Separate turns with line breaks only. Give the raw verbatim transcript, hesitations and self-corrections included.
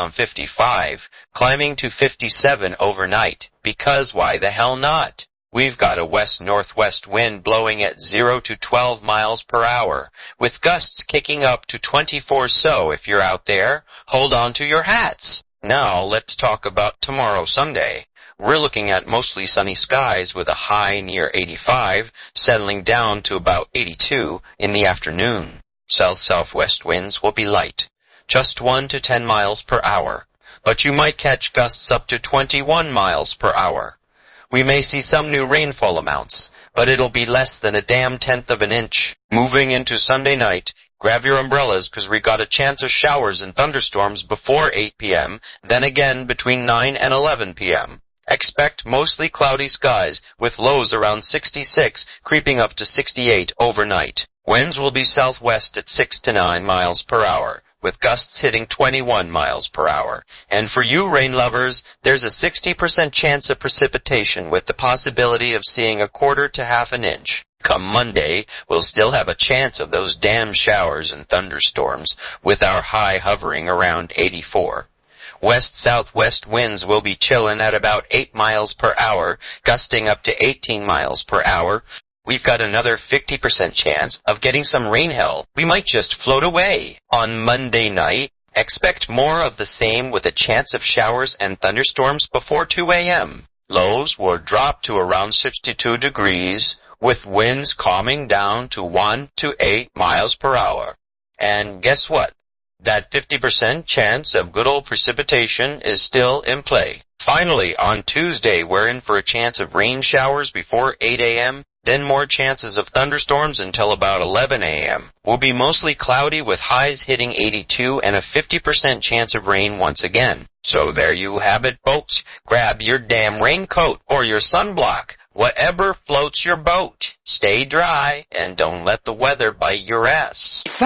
around fifty-five, climbing to fifty-seven overnight, because why the hell not? We've got a west-northwest wind blowing at zero to twelve miles per hour, with gusts kicking up to twenty-four, so if you're out there, hold on to your hats. Now let's talk about tomorrow, Sunday. We're looking at mostly sunny skies with a high near eighty-five, settling down to about eighty-two in the afternoon. South-southwest winds will be light, just one to ten miles per hour, but you might catch gusts up to twenty-one miles per hour. We may see some new rainfall amounts, but it'll be less than a damn tenth of an inch. Moving into Sunday night, grab your umbrellas because we got a chance of showers and thunderstorms before eight p m, then again between nine and eleven p m Expect mostly cloudy skies with lows around sixty-six, creeping up to sixty-eight overnight. Winds will be southwest at six to nine miles per hour, with gusts hitting twenty-one miles per hour. And for you rain lovers, there's a sixty percent chance of precipitation with the possibility of seeing a quarter to half an inch. Come Monday, we'll still have a chance of those damn showers and thunderstorms, with our high hovering around eighty-four. West-southwest winds will be chillin' at about eight miles per hour, gusting up to eighteen miles per hour. We've got another fifty percent chance of getting some rain hell. We might just float away. On Monday night, expect more of the same with a chance of showers and thunderstorms before two a m Lows will drop to around sixty-two degrees, with winds calming down to one to eight miles per hour. And guess what? That fifty percent chance of good old precipitation is still in play. Finally, on Tuesday, we're in for a chance of rain showers before eight a m, then more chances of thunderstorms until about eleven a m We'll be mostly cloudy with highs hitting eighty-two and a fifty percent chance of rain once again. So there you have it, folks. Grab your damn raincoat or your sunblock, whatever floats your boat. Stay dry and don't let the weather bite your ass.